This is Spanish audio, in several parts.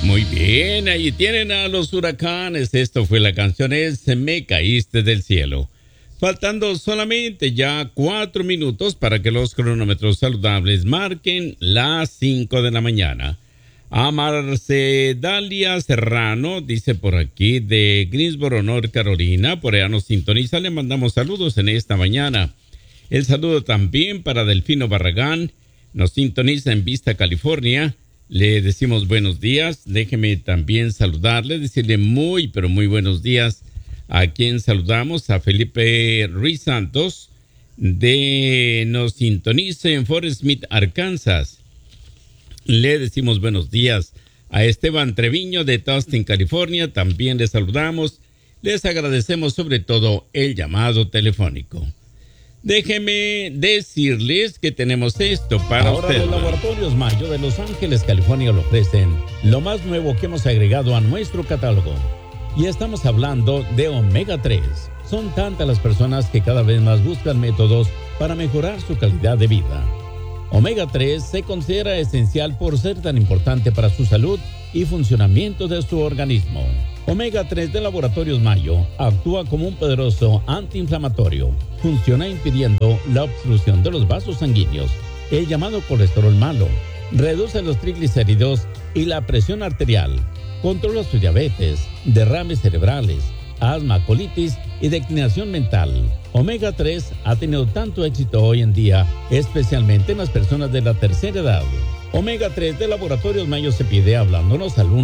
Muy bien, ahí tienen a los Huracanes. Esto fue la canción es Me Caíste del Cielo. Faltando solamente ya 4 minutos para que los cronómetros saludables marquen las 5 de la mañana. A Marcedalia Serrano, dice por aquí, de Greensboro, North Carolina, por allá nos sintoniza, le mandamos saludos en esta mañana. El saludo también para Delfino Barragán, nos sintoniza en Vista, California. Le decimos buenos días. Déjeme también saludarle, decirle muy, pero muy buenos días a quien saludamos, a Felipe Ruiz Santos, nos sintoniza en Forest Smith, Arkansas. Le decimos buenos días a Esteban Treviño de Tustin, California. También le saludamos. Les agradecemos sobre todo el llamado telefónico. Déjenme decirles que tenemos esto para ustedes. Ahora los Laboratorios Mayo de Los Ángeles, California le ofrecen lo más nuevo que hemos agregado a nuestro catálogo. Y estamos hablando de Omega 3. Son tantas las personas que cada vez más buscan métodos para mejorar su calidad de vida. Omega 3 se considera esencial por ser tan importante para su salud y funcionamiento de su organismo. Omega 3 de Laboratorios Mayo actúa como un poderoso antiinflamatorio. Funciona impidiendo la obstrucción de los vasos sanguíneos, el llamado colesterol malo. Reduce los triglicéridos y la presión arterial. Controla su diabetes, derrames cerebrales, asma, colitis y declinación mental. Omega 3 ha tenido tanto éxito hoy en día, especialmente en las personas de la tercera edad. Omega 3 de Laboratorios Mayo se pide hablándonos al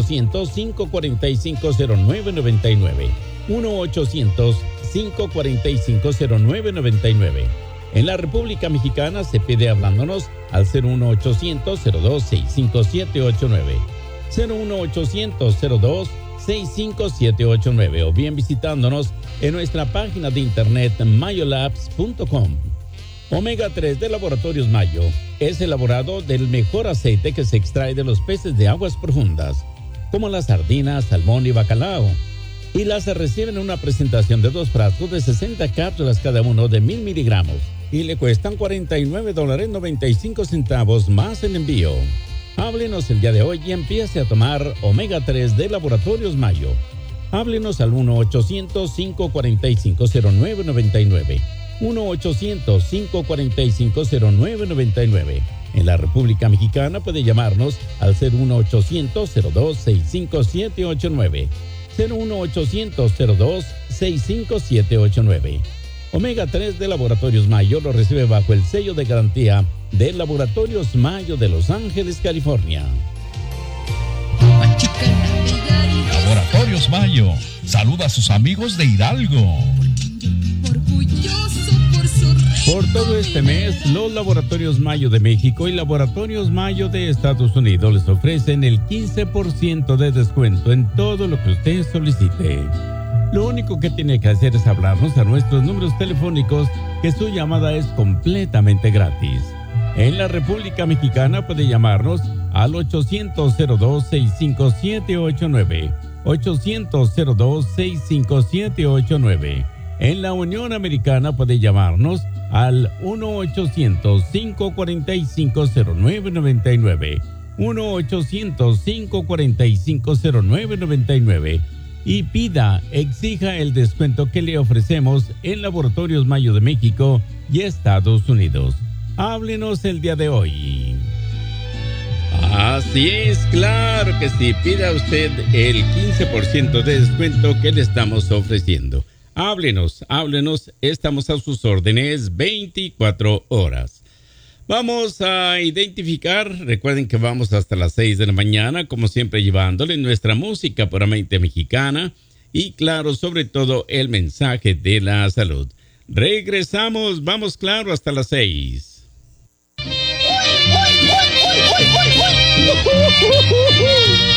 1-800-545-0999. 1-800-545-0999. En la República Mexicana se pide hablándonos al 01800-02-65789. 01800-02-65789 o bien visitándonos en nuestra página de internet mayolabs.com. Omega 3 de Laboratorios Mayo es elaborado del mejor aceite que se extrae de los peces de aguas profundas, como las sardinas, salmón y bacalao. Y las reciben en una presentación de 2 frascos de 60 cápsulas cada uno de 1000 miligramos. Y le cuestan $49.95 más el envío. Háblenos el día de hoy y empiece a tomar Omega 3 de Laboratorios Mayo. Háblenos al 1-800-545-0999. 1-800-545-0999. En la República Mexicana puede llamarnos al 01800-02-65789. 01800-02-65789. Omega 3 de Laboratorios Mayo lo recibe bajo el sello de garantía de Laboratorios Mayo de Los Ángeles, California. Laboratorios Mayo saluda a sus amigos de Hidalgo. Por todo este mes, los Laboratorios Mayo de México y Laboratorios Mayo de Estados Unidos les ofrecen el 15% de descuento en todo lo que usted solicite. Lo único que tiene que hacer es hablarnos a nuestros números telefónicos, que su llamada es completamente gratis. En la República Mexicana puede llamarnos al 800-02-65789. 800-02-65789. En la Unión Americana puede llamarnos al 1-800-545-0999. 1-800-545-0999. Y exija el descuento que le ofrecemos en Laboratorios Mayo de México y Estados Unidos. Háblenos el día de hoy. Así es, claro que sí. Pida usted el 15% de descuento que le estamos ofreciendo. Háblenos, estamos a sus órdenes 24 horas. Vamos a identificar, recuerden que vamos hasta las 6 de la mañana, como siempre llevándole nuestra música puramente mexicana y claro, sobre todo el mensaje de la salud. Regresamos, vamos claro hasta las 6.